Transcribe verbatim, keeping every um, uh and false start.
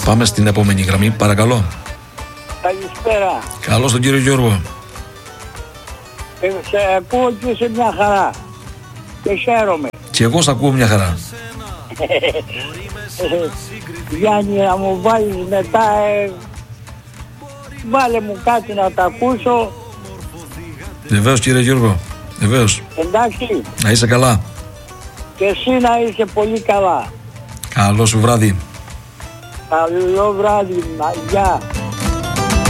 Πάμε στην επόμενη γραμμή, παρακαλώ. Καλησπέρα. Καλώς τον κύριο Γιώργο. Ε, σε ακούω και σε μια χαρά. Και χαίρομαι. Και εγώ σ' ακούω μια χαρά. Γιάννη, να μου βάλεις μετά, ε, βάλε μου κάτι να τα ακούσω. Βεβαίως κύριε Γιώργο, βεβαίως. Εντάξει. Να είσαι καλά. Και εσύ να είσαι πολύ καλά. Καλό σου βράδυ. Καλό βράδυ. Γεια.